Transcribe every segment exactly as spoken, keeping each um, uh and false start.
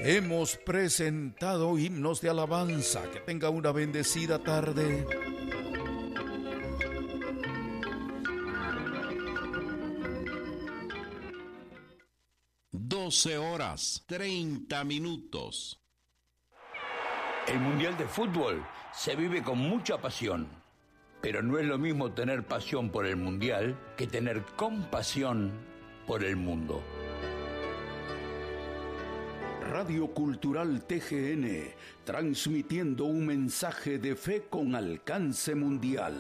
Hemos presentado himnos de alabanza. Que tenga una bendecida tarde. doce horas, treinta minutos. El Mundial de Fútbol se vive con mucha pasión, pero no es lo mismo tener pasión por el Mundial que tener compasión por el mundo. Radio Cultural T G N, transmitiendo un mensaje de fe con alcance mundial.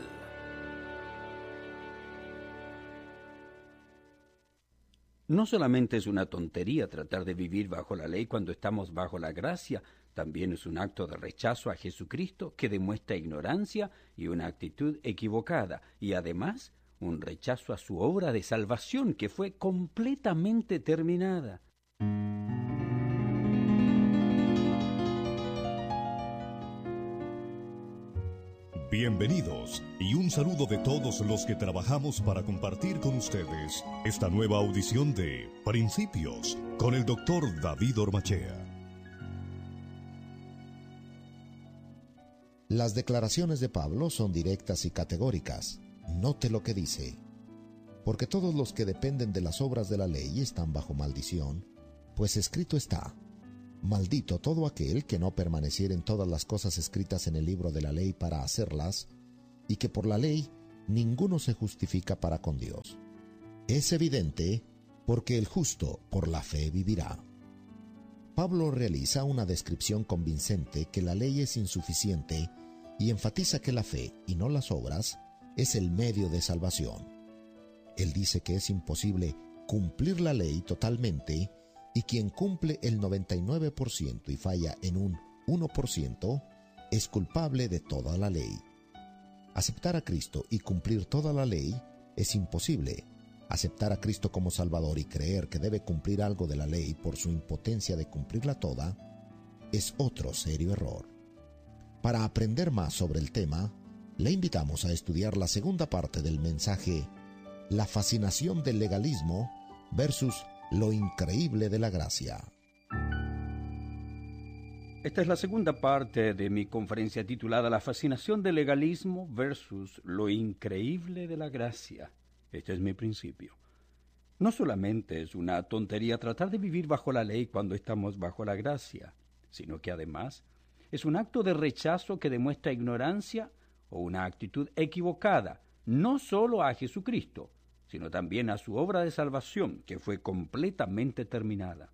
No solamente es una tontería tratar de vivir bajo la ley cuando estamos bajo la gracia, también es un acto de rechazo a Jesucristo que demuestra ignorancia y una actitud equivocada, y además un rechazo a su obra de salvación que fue completamente terminada. Bienvenidos y un saludo de todos los que trabajamos para compartir con ustedes esta nueva audición de Principios con el doctor David Ormachea. Las declaraciones de Pablo son directas y categóricas. Note lo que dice: porque todos los que dependen de las obras de la ley están bajo maldición, pues escrito está: maldito todo aquel que no permaneciera en todas las cosas escritas en el libro de la ley para hacerlas, y que por la ley ninguno se justifica para con Dios. Es evidente, porque el justo por la fe vivirá. Pablo realiza una descripción convincente que la ley es insuficiente y enfatiza que la fe, y no las obras, es el medio de salvación. Él dice que es imposible cumplir la ley totalmente, y quien cumple el noventa y nueve por ciento y falla en un uno por ciento es culpable de toda la ley. Aceptar a Cristo y cumplir toda la ley es imposible. Aceptar a Cristo como Salvador y creer que debe cumplir algo de la ley por su impotencia de cumplirla toda es otro serio error. Para aprender más sobre el tema, le invitamos a estudiar la segunda parte del mensaje La fascinación del legalismo versus lo increíble de la gracia. Esta es la segunda parte de mi conferencia titulada La fascinación del legalismo versus lo increíble de la gracia. Este es mi principio. No solamente es una tontería tratar de vivir bajo la ley cuando estamos bajo la gracia, sino que además es un acto de rechazo que demuestra ignorancia o una actitud equivocada, no solo a Jesucristo, sino también a su obra de salvación, que fue completamente terminada.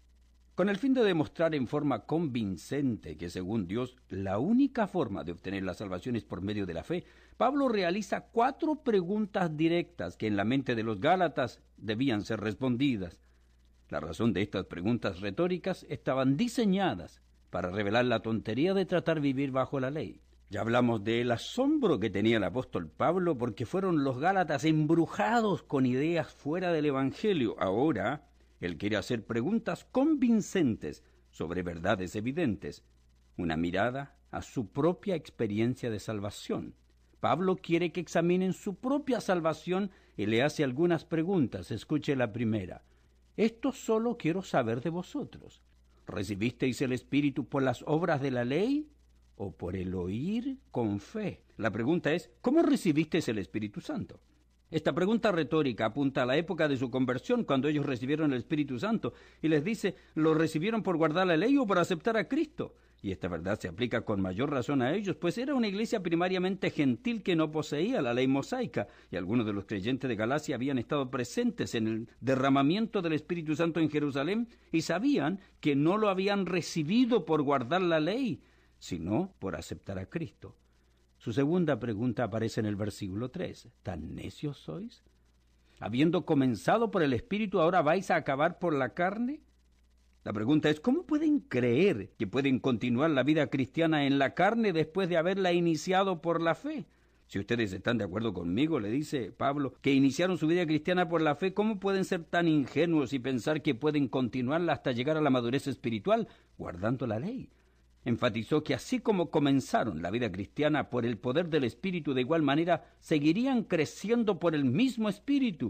Con el fin de demostrar en forma convincente que, según Dios, la única forma de obtener la salvación es por medio de la fe, Pablo realiza cuatro preguntas directas que en la mente de los Gálatas debían ser respondidas. La razón de estas preguntas retóricas estaban diseñadas para revelar la tontería de tratar de vivir bajo la ley. Ya hablamos del asombro que tenía el apóstol Pablo porque fueron los Gálatas embrujados con ideas fuera del Evangelio. Ahora, él quiere hacer preguntas convincentes sobre verdades evidentes, una mirada a su propia experiencia de salvación. Pablo quiere que examinen su propia salvación y le hace algunas preguntas. Escuche la primera. Esto solo quiero saber de vosotros. ¿Recibisteis el Espíritu por las obras de la ley o por el oír con fe? La pregunta es, ¿cómo recibisteis el Espíritu Santo? Esta pregunta retórica apunta a la época de su conversión, cuando ellos recibieron el Espíritu Santo, y les dice, ¿lo recibieron por guardar la ley o por aceptar a Cristo? Y esta verdad se aplica con mayor razón a ellos, pues era una iglesia primariamente gentil que no poseía la ley mosaica, y algunos de los creyentes de Galacia habían estado presentes en el derramamiento del Espíritu Santo en Jerusalén, y sabían que no lo habían recibido por guardar la ley, sino por aceptar a Cristo. Su segunda pregunta aparece en el versículo tres. ¿Tan necios sois? Habiendo comenzado por el Espíritu, ¿ahora vais a acabar por la carne? La pregunta es, ¿cómo pueden creer que pueden continuar la vida cristiana en la carne después de haberla iniciado por la fe? Si ustedes están de acuerdo conmigo, le dice Pablo, que iniciaron su vida cristiana por la fe, ¿cómo pueden ser tan ingenuos y pensar que pueden continuarla hasta llegar a la madurez espiritual, guardando la ley? Enfatizó que así como comenzaron la vida cristiana por el poder del Espíritu, de igual manera seguirían creciendo por el mismo Espíritu.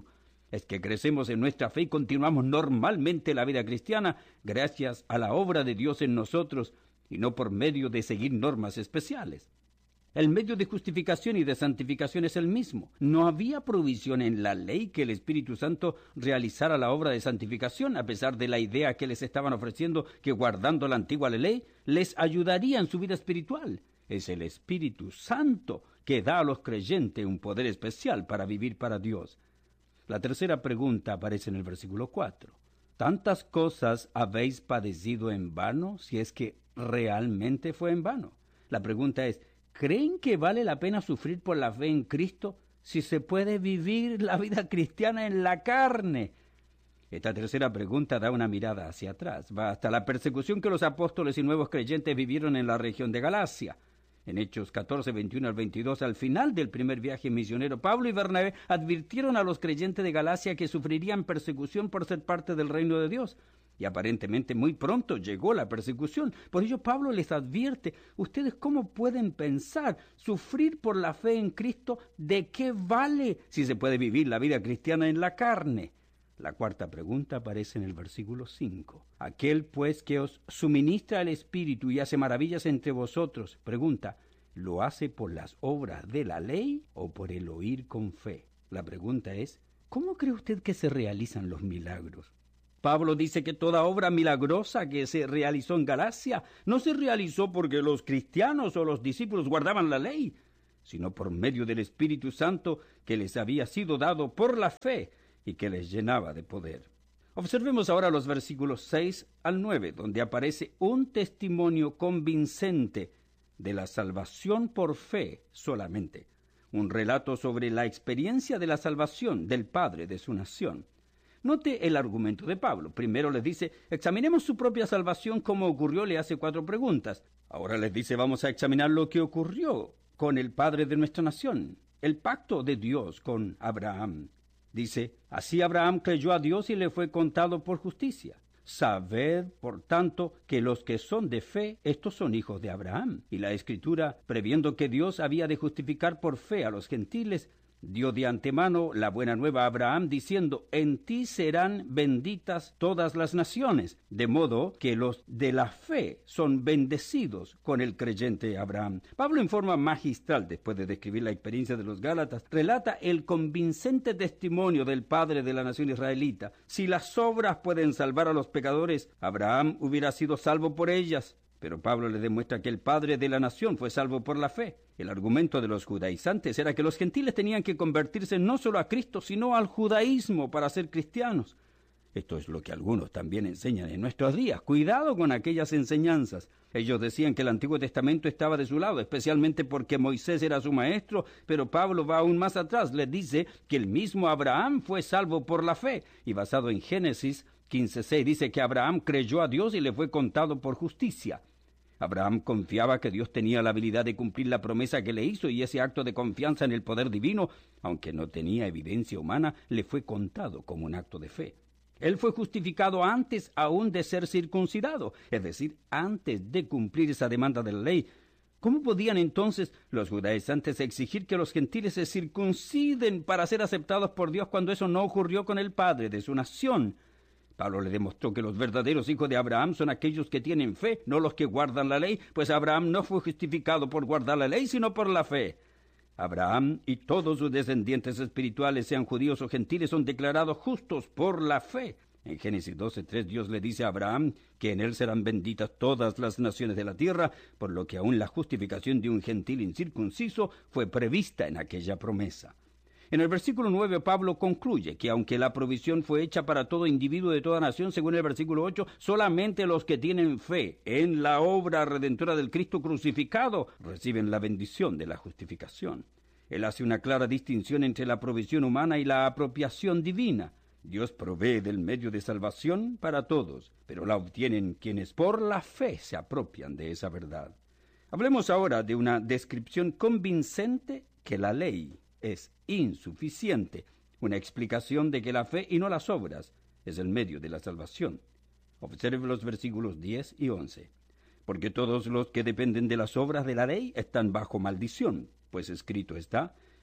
es que crecemos en nuestra fe y continuamos normalmente la vida cristiana gracias a la obra de Dios en nosotros y no por medio de seguir normas especiales. El medio de justificación y de santificación es el mismo. No había provisión en la ley que el Espíritu Santo realizara la obra de santificación, a pesar de la idea que les estaban ofreciendo que guardando la antigua ley les ayudaría en su vida espiritual. Es el Espíritu Santo que da a los creyentes un poder especial para vivir para Dios. La tercera pregunta aparece en el versículo cuatro. ¿Tantas cosas habéis padecido en vano, si es que realmente fue en vano? La pregunta es, ¿creen que vale la pena sufrir por la fe en Cristo si se puede vivir la vida cristiana en la carne? Esta tercera pregunta da una mirada hacia atrás. Va hasta la persecución que los apóstoles y nuevos creyentes vivieron en la región de Galacia. En Hechos catorce, veintiuno al veintidós, al final del primer viaje misionero, Pablo y Bernabé advirtieron a los creyentes de Galacia que sufrirían persecución por ser parte del reino de Dios. Y aparentemente muy pronto llegó la persecución. Por ello Pablo les advierte, ¿ustedes cómo pueden pensar sufrir por la fe en Cristo? ¿De qué vale si se puede vivir la vida cristiana en la carne? La cuarta pregunta aparece en el versículo cinco. Aquel pues que os suministra el Espíritu y hace maravillas entre vosotros, pregunta, ¿lo hace por las obras de la ley o por el oír con fe? La pregunta es, ¿cómo cree usted que se realizan los milagros? Pablo dice que toda obra milagrosa que se realizó en Galacia no se realizó porque los cristianos o los discípulos guardaban la ley, sino por medio del Espíritu Santo que les había sido dado por la fe y que les llenaba de poder. Observemos ahora los versículos seis al nueve, donde aparece un testimonio convincente de la salvación por fe solamente, un relato sobre la experiencia de la salvación del Padre de su nación. Note el argumento de Pablo. Primero les dice, examinemos su propia salvación como ocurrió, le hace cuatro preguntas. Ahora les dice, vamos a examinar lo que ocurrió con el Padre de nuestra nación, el pacto de Dios con Abraham. Dice, así Abraham creyó a Dios y le fue contado por justicia. Sabed, por tanto, que los que son de fe, estos son hijos de Abraham. Y la Escritura, previendo que Dios había de justificar por fe a los gentiles, dio de antemano la buena nueva a Abraham, diciendo, en ti serán benditas todas las naciones, de modo que los de la fe son bendecidos con el creyente Abraham. Pablo, en forma magistral, después de describir la experiencia de los Gálatas, relata el convincente testimonio del Padre de la nación israelita. Si las obras pueden salvar a los pecadores, Abraham hubiera sido salvo por ellas. Pero Pablo le demuestra que el Padre de la nación fue salvo por la fe. El argumento de los judaizantes era que los gentiles tenían que convertirse no solo a Cristo, sino al judaísmo para ser cristianos. Esto es lo que algunos también enseñan en nuestros días. Cuidado con aquellas enseñanzas. Ellos decían que el Antiguo Testamento estaba de su lado, especialmente porque Moisés era su maestro, pero Pablo va aún más atrás. Les dice que el mismo Abraham fue salvo por la fe. Y basado en Génesis quince seis dice que Abraham creyó a Dios y le fue contado por justicia. Abraham confiaba que Dios tenía la habilidad de cumplir la promesa que le hizo, y ese acto de confianza en el poder divino, aunque no tenía evidencia humana, le fue contado como un acto de fe. Él fue justificado antes aún de ser circuncidado, es decir, antes de cumplir esa demanda de la ley. ¿Cómo podían entonces los judaizantes exigir que los gentiles se circunciden para ser aceptados por Dios cuando eso no ocurrió con el Padre de su nación? Pablo le demostró que los verdaderos hijos de Abraham son aquellos que tienen fe, no los que guardan la ley, pues Abraham no fue justificado por guardar la ley, sino por la fe. Abraham y todos sus descendientes espirituales, sean judíos o gentiles, son declarados justos por la fe. En Génesis doce tres Dios le dice a Abraham que en él serán benditas todas las naciones de la tierra, por lo que aún la justificación de un gentil incircunciso fue prevista en aquella promesa. En el versículo nueve Pablo concluye que aunque la provisión fue hecha para todo individuo de toda nación, según el versículo ocho, solamente los que tienen fe en la obra redentora del Cristo crucificado reciben la bendición de la justificación. Él hace una clara distinción entre la provisión humana y la apropiación divina. Dios provee del medio de salvación para todos, pero la obtienen quienes por la fe se apropian de esa verdad. Hablemos ahora de una descripción convincente que la ley es insuficiente, una explicación de que la fe y no las obras es el medio de la salvación. Observe los versículos diez y once. Porque todos los que dependen de las obras de la ley están bajo maldición, pues escrito está,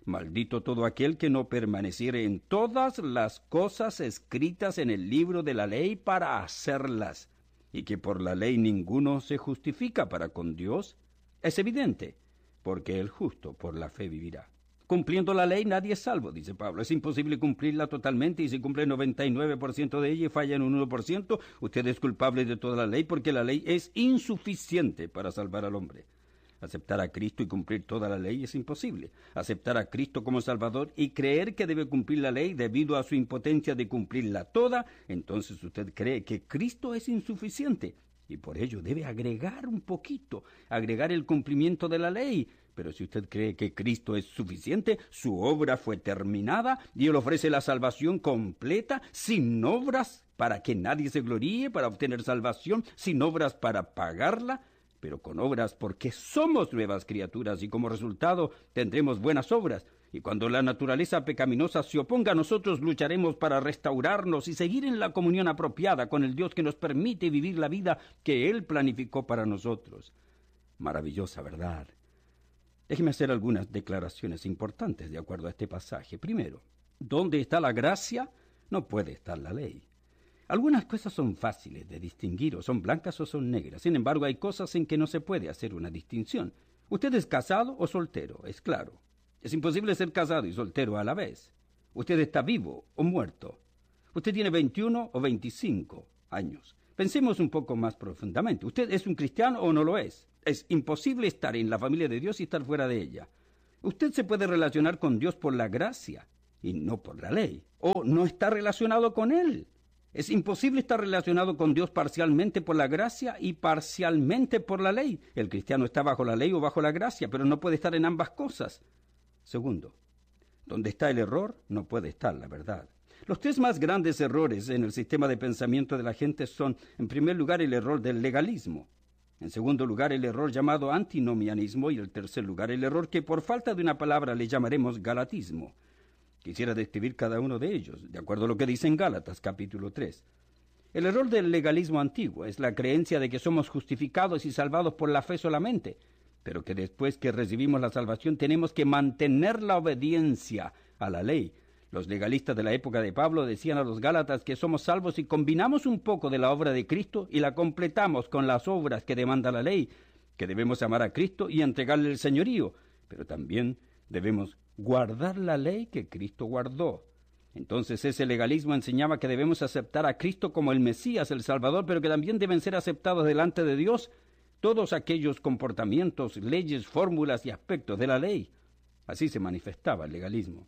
Maldito todo aquel que no permaneciere en todas las cosas escritas en el libro de la ley para hacerlas, y que por la ley ninguno se justifica para con Dios, es evidente, porque el justo por la fe vivirá. Cumpliendo la ley nadie es salvo, dice Pablo. Es imposible cumplirla totalmente, y si cumple el noventa y nueve por ciento de ella y falla en un uno por ciento, usted es culpable de toda la ley, porque la ley es insuficiente para salvar al hombre. Aceptar a Cristo y cumplir toda la ley es imposible. Aceptar a Cristo como Salvador y creer que debe cumplir la ley debido a su impotencia de cumplirla toda, entonces usted cree que Cristo es insuficiente y por ello debe agregar un poquito, agregar el cumplimiento de la ley. Pero si usted cree que Cristo es suficiente, su obra fue terminada y Él ofrece la salvación completa, sin obras para que nadie se gloríe, para obtener salvación, sin obras para pagarla, pero con obras porque somos nuevas criaturas y como resultado tendremos buenas obras. Y cuando la naturaleza pecaminosa se oponga a nosotros, lucharemos para restaurarnos y seguir en la comunión apropiada con el Dios que nos permite vivir la vida que Él planificó para nosotros. Maravillosa verdad. Déjeme hacer algunas declaraciones importantes de acuerdo a este pasaje. Primero, ¿dónde está la gracia? No puede estar la ley. Algunas cosas son fáciles de distinguir, o son blancas o son negras. Sin embargo, hay cosas en que no se puede hacer una distinción. Usted es casado o soltero, es claro. Es imposible ser casado y soltero a la vez. Usted está vivo o muerto. Usted tiene veintiuno o veinticinco años. Pensemos un poco más profundamente. ¿Usted es un cristiano o no lo es? Es imposible estar en la familia de Dios y estar fuera de ella. Usted se puede relacionar con Dios por la gracia y no por la ley. O no está relacionado con Él. Es imposible estar relacionado con Dios parcialmente por la gracia y parcialmente por la ley. El cristiano está bajo la ley o bajo la gracia, pero no puede estar en ambas cosas. Segundo, donde está el error, no puede estar la verdad. Los tres más grandes errores en el sistema de pensamiento de la gente son, en primer lugar, el error del legalismo. En segundo lugar, el error llamado antinomianismo. Y en tercer lugar, el error que por falta de una palabra le llamaremos galatismo. Quisiera describir cada uno de ellos, de acuerdo a lo que dice en Gálatas, capítulo tres. El error del legalismo antiguo es la creencia de que somos justificados y salvados por la fe solamente, pero que después que recibimos la salvación tenemos que mantener la obediencia a la ley. Los legalistas de la época de Pablo decían a los Gálatas que somos salvos si combinamos un poco de la obra de Cristo y la completamos con las obras que demanda la ley, que debemos amar a Cristo y entregarle el señorío, pero también debemos guardar la ley que Cristo guardó. Entonces ese legalismo enseñaba que debemos aceptar a Cristo como el Mesías, el Salvador, pero que también deben ser aceptados delante de Dios todos aquellos comportamientos, leyes, fórmulas y aspectos de la ley. Así se manifestaba el legalismo.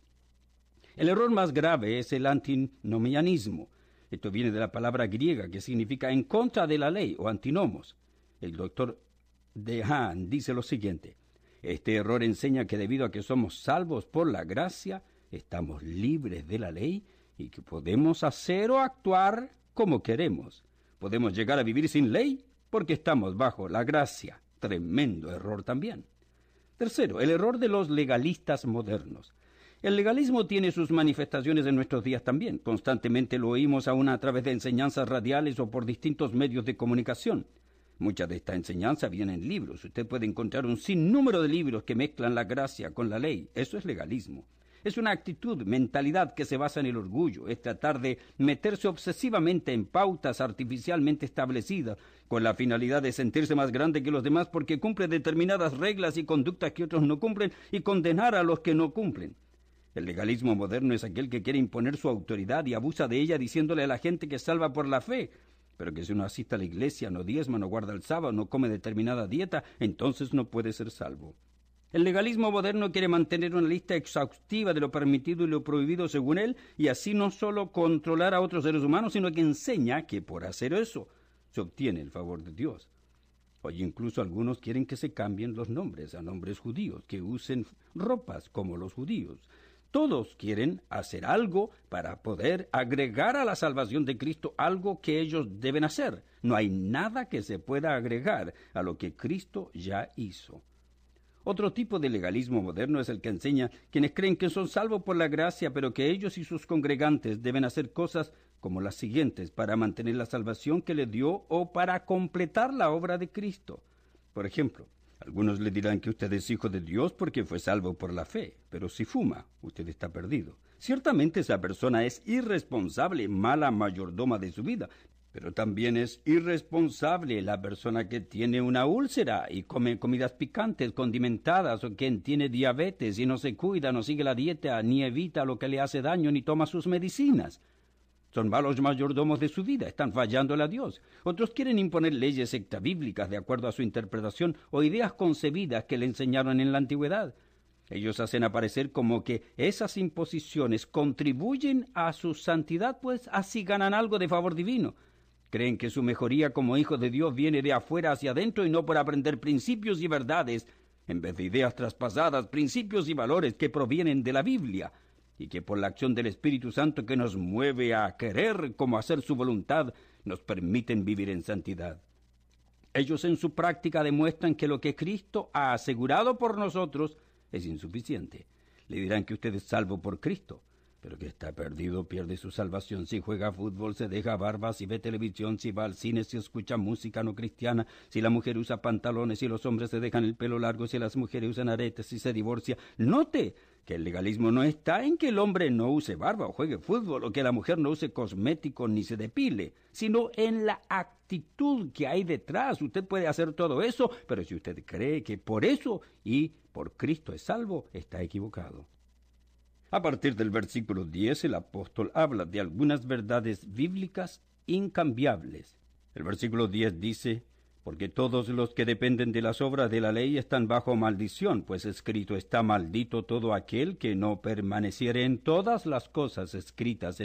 El error más grave es el antinomianismo. Esto viene de la palabra griega que significa en contra de la ley o antinomos. El doctor Dehaan dice lo siguiente: este error enseña que debido a que somos salvos por la gracia, estamos libres de la ley y que podemos hacer o actuar como queremos. Podemos llegar a vivir sin ley porque estamos bajo la gracia. Tremendo error también. Tercero, el error de los legalistas modernos. El legalismo tiene sus manifestaciones en nuestros días también. Constantemente lo oímos aún a través de enseñanzas radiales o por distintos medios de comunicación. Mucha de esta enseñanza viene en libros. Usted puede encontrar un sinnúmero de libros que mezclan la gracia con la ley. Eso es legalismo. Es una actitud, mentalidad que se basa en el orgullo. Es tratar de meterse obsesivamente en pautas artificialmente establecidas con la finalidad de sentirse más grande que los demás porque cumple determinadas reglas y conductas que otros no cumplen y condenar a los que no cumplen. El legalismo moderno es aquel que quiere imponer su autoridad y abusa de ella diciéndole a la gente que es salva por la fe, pero que si uno asiste a la iglesia, no diezma, no guarda el sábado, no come determinada dieta, entonces no puede ser salvo. El legalismo moderno quiere mantener una lista exhaustiva de lo permitido y lo prohibido según él, y así no solo controlar a otros seres humanos, sino que enseña que por hacer eso se obtiene el favor de Dios. Hoy incluso algunos quieren que se cambien los nombres a nombres judíos, que usen ropas como los judíos. Todos quieren hacer algo para poder agregar a la salvación de Cristo algo que ellos deben hacer. No hay nada que se pueda agregar a lo que Cristo ya hizo. Otro tipo de legalismo moderno es el que enseña quienes creen que son salvos por la gracia, pero que ellos y sus congregantes deben hacer cosas como las siguientes para mantener la salvación que les dio o para completar la obra de Cristo. Por ejemplo, Algunos le dirán que usted es hijo de Dios porque fue salvo por la fe, pero si fuma, usted está perdido. Ciertamente esa persona es irresponsable, mala mayordoma de su vida, pero también es irresponsable la persona que tiene una úlcera y come comidas picantes, condimentadas, o quien tiene diabetes y no se cuida, no sigue la dieta, ni evita lo que le hace daño, ni toma sus medicinas. Son malos mayordomos de su vida, están fallándole a Dios. Otros quieren imponer leyes sectabíblicas de acuerdo a su interpretación o ideas concebidas que le enseñaron en la antigüedad. Ellos hacen aparecer como que esas imposiciones contribuyen a su santidad, pues así ganan algo de favor divino. Creen que su mejoría como hijos de Dios viene de afuera hacia adentro y no por aprender principios y verdades, en vez de ideas traspasadas, principios y valores que provienen de la Biblia, y que por la acción del Espíritu Santo que nos mueve a querer como hacer su voluntad, nos permiten vivir en santidad. Ellos en su práctica demuestran que lo que Cristo ha asegurado por nosotros es insuficiente. Le dirán que usted es salvo por Cristo, pero que está perdido, pierde su salvación si juega fútbol, se deja barba, si ve televisión, si va al cine, si escucha música no cristiana, si la mujer usa pantalones, si los hombres se dejan el pelo largo, si las mujeres usan aretes, si se divorcia. Note que el legalismo no está en que el hombre no use barba o juegue fútbol, o que la mujer no use cosméticos ni se depile, sino en la actitud que hay detrás. Usted puede hacer todo eso, pero si usted cree que por eso y por Cristo es salvo, está equivocado. A partir del versículo diez, el apóstol habla de algunas verdades bíblicas incambiables. El versículo diez dice: porque todos los que dependen de las obras de la ley están bajo maldición, pues escrito está: maldito todo aquel que no permaneciere en todas las cosas escritas en